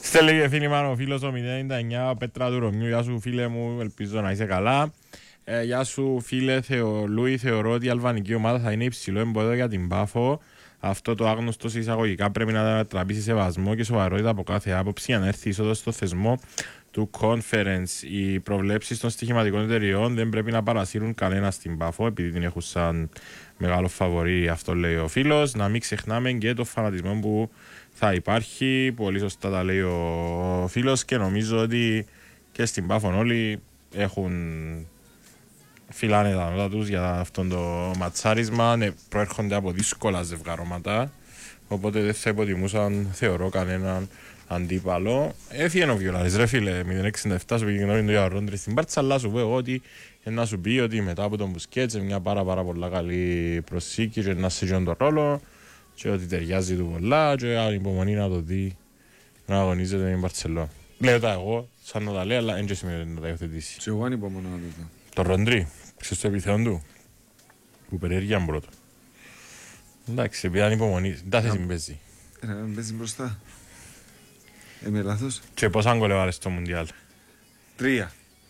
Στέλνει φίλοι μου ο φίλος ο 099 Πέτρα του Ρωμιού. Γεια σου φίλε μου, ελπίζω να είσαι καλά. Γεια σου φίλε Λούι, θεωρώ ότι η αλβανική ομάδα θα είναι υψηλό εμπόδιο για την Πάφο. Αυτό το άγνωστο εισαγωγικά πρέπει να τραπεί σε σεβασμό και σοβαρότητα από κάθε άποψη. Αν έρθει είσοδο στο θεσμό του Conference, οι προβλέψεις των στοιχηματικών εταιριών δεν πρέπει να παρασύρουν κανένα στην Πάφο, επειδή την έχουν σαν μεγάλο φαβορί, αυτό λέει ο φίλος. Να μην ξεχνάμε και το φανατισμό που θα υπάρχει. Πολύ σωστά τα λέει ο φίλος και νομίζω ότι και στην Πάφο όλοι έχουν φυλάνε τα νότα τους για αυτό το ματσάρισμα. Προέρχονται από δύσκολα ζευγαρώματα, οπότε δεν θα υποτιμούσαν, θεωρώ, κανέναν αντίπαλο. Έφυγε ο Βιολάρης, ρε φίλε, 067 σου πήγε γνώμη του για Ρόντρι στην Πάρτσα, αλλά σου πω εγώ ότι να σου πει ότι μετά από τον Μπουσκέτς μια πάρα πολλά καλή προσήκη και να σε τον ρόλο και ότι ταιριάζει του πολλά και ανυπομονή να το δει να αγωνίζεται με την Μπαρτσελό. Λέω τα εγώ, σαν να τα λέει, αλλά δεν σημαίνει να τα υιοθετήσει. Και εγώ ανυπομονώ να το δω. Το Ρόντρι, ξέρεις το επιθέον του, που περιέργεια πρώτο. Εντάξει, επειδή ανυπομονή, δεν τα θες παίζει. Παίζει μπροστά. Είμαι λάθος. Και πόσα γκολ έβαλες στο Μουντιάλ? 3.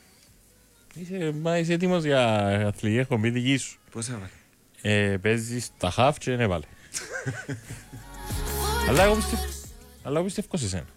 Είσαι έτοιμος για αθλητική εκπομπή δική σου. Πώς έβαλε? Παίζεις τα χαφ και δεν έβαλε. Αλλά εγώ πιστεύω σε σένα.